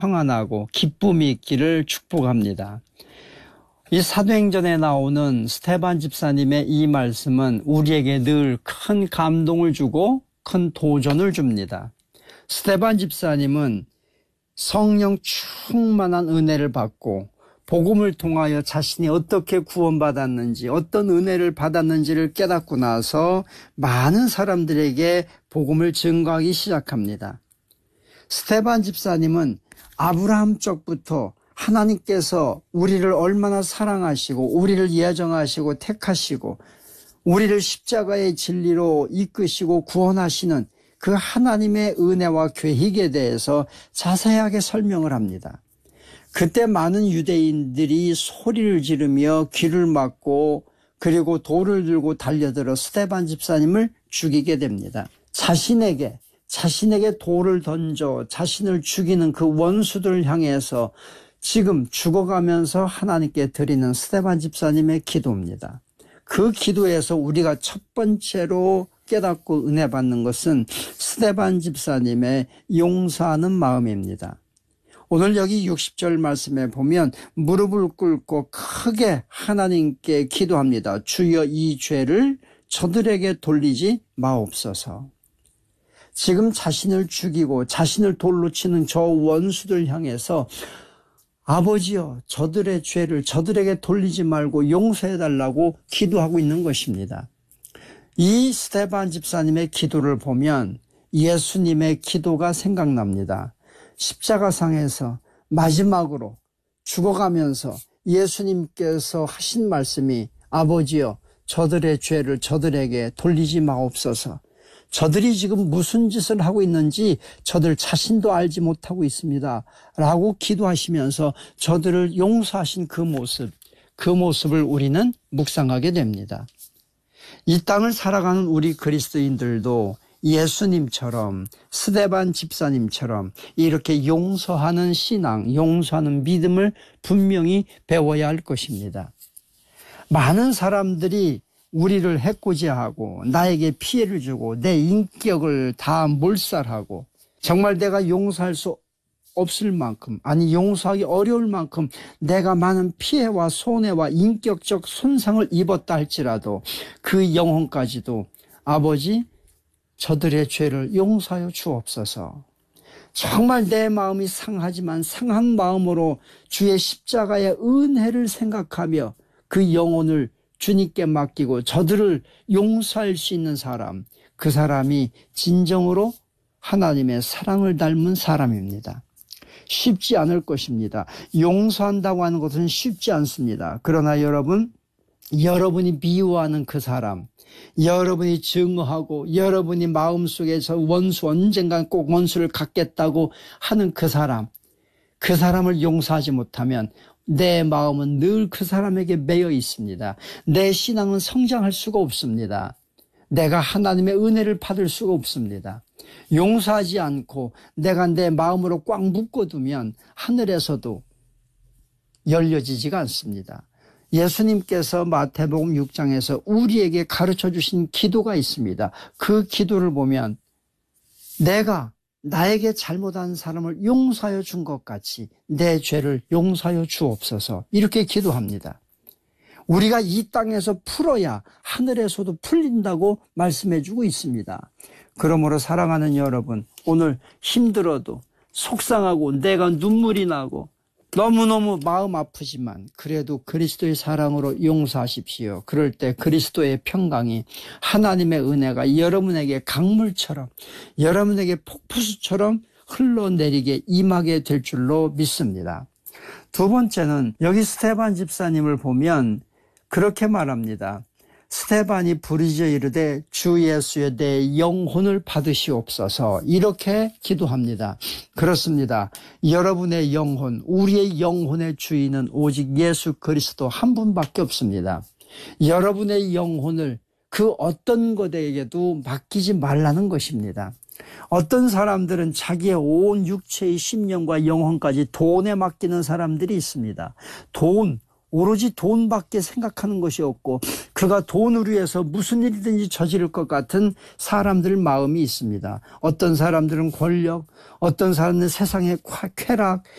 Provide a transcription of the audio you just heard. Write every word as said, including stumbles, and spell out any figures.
평안하고 기쁨이 있기를 축복합니다. 이 사도행전에 나오는 스데반 집사님의 이 말씀은 우리에게 늘 큰 감동을 주고 큰 도전을 줍니다. 스데반 집사님은 성령 충만한 은혜를 받고 복음을 통하여 자신이 어떻게 구원받았는지, 어떤 은혜를 받았는지를 깨닫고 나서 많은 사람들에게 복음을 증거하기 시작합니다. 스데반 집사님은 아브라함 쪽부터 하나님께서 우리를 얼마나 사랑하시고 우리를 예정하시고 택하시고 우리를 십자가의 진리로 이끄시고 구원하시는 그 하나님의 은혜와 계획에 대해서 자세하게 설명을 합니다. 그때 많은 유대인들이 소리를 지르며 귀를 막고 그리고 돌을 들고 달려들어 스데반 집사님을 죽이게 됩니다. 자신에게 자신에게 돌을 던져 자신을 죽이는 그 원수들을 향해서 지금 죽어가면서 하나님께 드리는 스데반 집사님의 기도입니다. 그 기도에서 우리가 첫 번째로 깨닫고 은혜 받는 것은 스데반 집사님의 용서하는 마음입니다. 오늘 여기 육십 절 말씀에 보면 무릎을 꿇고 크게 하나님께 기도합니다. 주여 이 죄를 저들에게 돌리지 마옵소서. 지금 자신을 죽이고 자신을 돌로 치는 저 원수들 향해서 아버지여 저들의 죄를 저들에게 돌리지 말고 용서해달라고 기도하고 있는 것입니다. 이 스데반 집사님의 기도를 보면 예수님의 기도가 생각납니다. 십자가상에서 마지막으로 죽어가면서 예수님께서 하신 말씀이 아버지여 저들의 죄를 저들에게 돌리지 마옵소서. 저들이 지금 무슨 짓을 하고 있는지 저들 자신도 알지 못하고 있습니다 라고 기도하시면서 저들을 용서하신 그 모습, 그 모습을 우리는 묵상하게 됩니다. 이 땅을 살아가는 우리 그리스도인들도 예수님처럼 스데반 집사님처럼 이렇게 용서하는 신앙, 용서하는 믿음을 분명히 배워야 할 것입니다. 많은 사람들이 우리를 해코지하고 나에게 피해를 주고 내 인격을 다 몰살하고 정말 내가 용서할 수 없을 만큼, 아니 용서하기 어려울 만큼 내가 많은 피해와 손해와 인격적 손상을 입었다 할지라도 그 영혼까지도 아버지 저들의 죄를 용서하여 주옵소서. 정말 내 마음이 상하지만 상한 마음으로 주의 십자가의 은혜를 생각하며 그 영혼을 주님께 맡기고 저들을 용서할 수 있는 사람, 그 사람이 진정으로 하나님의 사랑을 닮은 사람입니다. 쉽지 않을 것입니다. 용서한다고 하는 것은 쉽지 않습니다. 그러나 여러분, 여러분이 미워하는 그 사람, 여러분이 증오하고 여러분이 마음속에 저 원수, 언젠간 꼭 원수를 갖겠다고 하는 그 사람, 그 사람을 용서하지 못하면 내 마음은 늘 그 사람에게 매여 있습니다. 내 신앙은 성장할 수가 없습니다. 내가 하나님의 은혜를 받을 수가 없습니다. 용서하지 않고 내가 내 마음으로 꽉 묶어두면 하늘에서도 열려지지가 않습니다. 예수님께서 마태복음 육 장에서 우리에게 가르쳐 주신 기도가 있습니다. 그 기도를 보면 내가 나에게 잘못한 사람을 용서하여 준 것 같이 내 죄를 용서하여 주옵소서 이렇게 기도합니다. 우리가 이 땅에서 풀어야 하늘에서도 풀린다고 말씀해 주고 있습니다. 그러므로 사랑하는 여러분, 오늘 힘들어도 속상하고 내가 눈물이 나고 너무너무 마음 아프지만 그래도 그리스도의 사랑으로 용서하십시오. 그럴 때 그리스도의 평강이, 하나님의 은혜가 여러분에게 강물처럼, 여러분에게 폭포수처럼 흘러내리게 임하게 될 줄로 믿습니다. 두 번째는 여기 스데반 집사님을 보면 그렇게 말합니다. 스데반이 부르짖어 이르되 주 예수여 내 영혼을 받으시옵소서 이렇게 기도합니다. 그렇습니다. 여러분의 영혼, 우리의 영혼의 주인은 오직 예수 그리스도 한 분밖에 없습니다. 여러분의 영혼을 그 어떤 것에게도 맡기지 말라는 것입니다. 어떤 사람들은 자기의 온 육체의 심령과 영혼까지 돈에 맡기는 사람들이 있습니다. 돈, 오로지 돈밖에 생각하는 것이었고 그가 돈을 위해서 무슨 일이든지 저지를 것 같은 사람들 마음이 있습니다. 어떤 사람들은 권력, 어떤 사람들은 세상의 쾌락,